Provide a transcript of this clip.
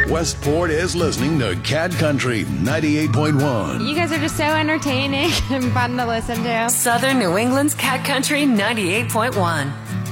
Westport is listening to Cat Country 98.1. You guys are just so entertaining and fun to listen to. Southern New England's Cat Country 98.1.